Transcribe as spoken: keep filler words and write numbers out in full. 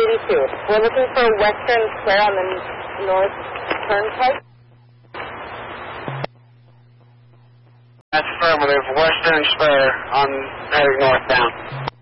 eighty-two. We're looking for Western Square on the North Turnpike. That's affirmative. Western Spur on heading northbound.